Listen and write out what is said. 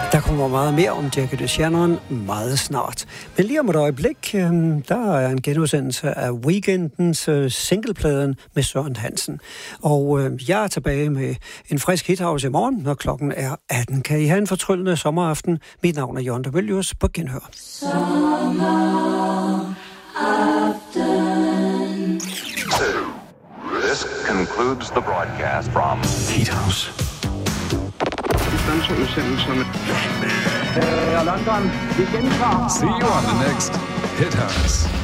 Der kommer meget mere om Jackie DeShannon meget snart. Men lige om et øjeblik, der er en genudsendelse af weekendens singlepladen med Søren Hansen. Og jeg er tilbage med en frisk hithouse i morgen, når klokken er 18. Kan I have en fortryllende sommeraften? Mit navn er Jørgen de Mylius. På genhør. This concludes the broadcast from Hithouse. London, vi gentager. See you on the next Hit House.